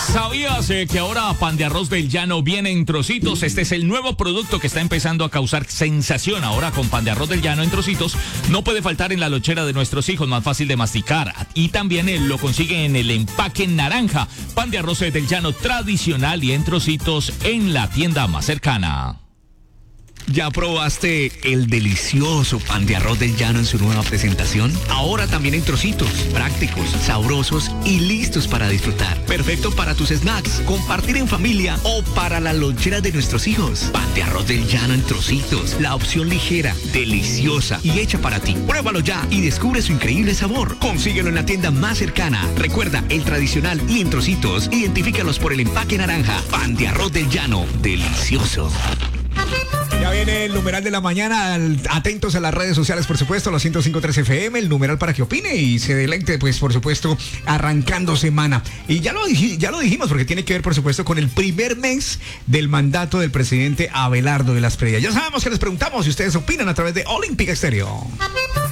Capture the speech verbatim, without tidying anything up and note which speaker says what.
Speaker 1: ¿Sabías eh, que ahora Pan de Arroz del Llano viene en trocitos? Este es el nuevo producto que está empezando a causar sensación. Ahora con Pan de Arroz del Llano en trocitos no puede faltar en la lonchera de nuestros hijos, más fácil de masticar. Y también eh, lo consigue en el empaque naranja. Pan de Arroz del Llano tradicional y en trocitos en la tienda más cercana.
Speaker 2: ¿Ya probaste el delicioso Pan de Arroz del Llano en su nueva presentación? Ahora también en trocitos, prácticos, sabrosos y listos para disfrutar. Perfecto para tus snacks, compartir en familia o para la lonchera de nuestros hijos. Pan de Arroz del Llano en trocitos, la opción ligera, deliciosa y hecha para ti. Pruébalo ya y descubre su increíble sabor. Consíguelo en la tienda más cercana. Recuerda, el tradicional y en trocitos, identifícalos por el empaque naranja. Pan de Arroz del Llano, delicioso.
Speaker 3: Ya viene el numeral de la mañana, atentos a las redes sociales, por supuesto, los ciento cinco punto tres F M, el numeral para que opine y se deleite, pues, por supuesto, arrancando semana. Y ya lo, ya lo dijimos, porque tiene que ver, por supuesto, con el primer mes del mandato del presidente Abelardo de las Predias. Ya sabemos que les preguntamos si ustedes opinan a través de Olímpica Estéreo.